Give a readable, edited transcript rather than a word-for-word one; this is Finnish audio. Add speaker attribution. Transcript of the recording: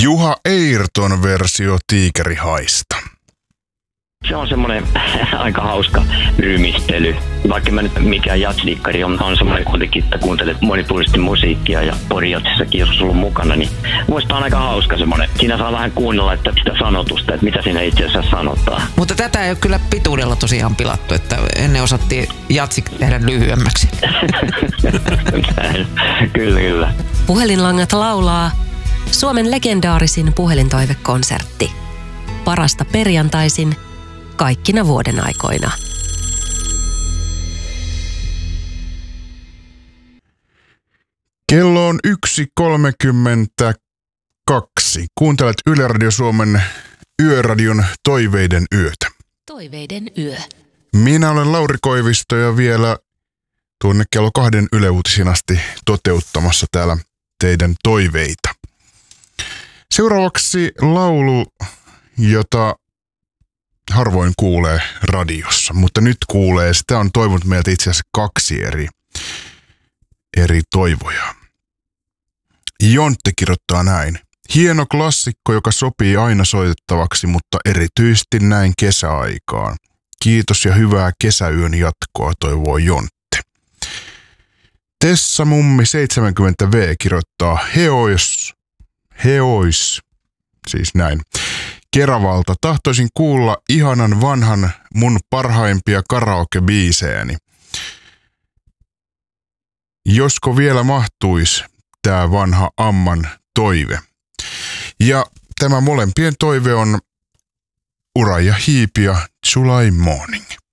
Speaker 1: Juha Ayrton versio Tiikerihaista.
Speaker 2: Se on semmoinen aika hauska rymistely. Vaikka mä nyt mikään jatsdikkari on semmoinen kuitenkin, että kuuntelet monipuolisesti musiikkia ja porijatsissakin joskus ollut mukana, niin muista on aika hauska semmoinen. Siinä saa vähän kuunnella että sitä sanotusta, että mitä siinä itse asiassa sanotaan.
Speaker 3: Mutta tätä ei ole kyllä pituudella tosiaan pilattu, että ennen osattiin jatsik tehdä lyhyemmäksi.
Speaker 2: Kyllä.
Speaker 4: Puhelinlangat laulaa Suomen legendaarisin puhelintoivekonsertti. Parasta perjantaisin kaikkina vuoden aikoina.
Speaker 1: Kello on 1.32. Kuuntelet Yle Radio Suomen Yöradion Toiveiden yötä.
Speaker 4: Toiveiden yö.
Speaker 1: Minä olen Lauri Koivisto ja vielä tuonne kello 2 Yle Uutisiin asti toteuttamassa täällä teidän toiveita. Seuraavaksi laulu, jota harvoin kuulee radiossa, mutta nyt kuulee. Sitä on toivonut meiltä itse asiassa 2 eri toivojaa. Jontte kirjoittaa näin. Hieno klassikko, joka sopii aina soitettavaksi, mutta erityisesti näin kesäaikaan. Kiitos ja hyvää kesäyön jatkoa, toivoo Jontte. Tessa Mummi 70V kirjoittaa Heois, siis näin. Keravalta. Tahtoisin kuulla ihanan vanhan mun parhaimpia karaoke-biisejäni. Josko vielä mahtuisi tää vanha Amman toive. Ja tämä molempien toive on Uraja Heep ja July Morning.